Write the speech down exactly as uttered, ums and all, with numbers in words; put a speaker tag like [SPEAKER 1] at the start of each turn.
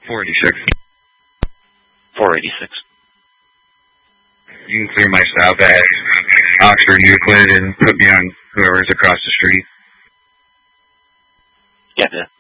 [SPEAKER 1] four eighty-six.
[SPEAKER 2] four eighty-six.
[SPEAKER 1] You can clear my stop at Oxford Euclid and put me on whoever's across the street.
[SPEAKER 2] Yeah, yeah.